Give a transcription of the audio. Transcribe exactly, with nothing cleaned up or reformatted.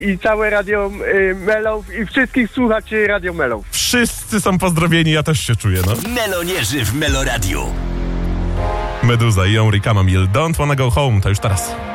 i całe Radio y, Melow i wszystkich słuchaczy Radio Melow. Wszyscy są pozdrowieni, ja też się czuję, no. Melonierzy w Meloradiu. Meduza i Henri Camamille, Don't Wanna Go Home, to już teraz.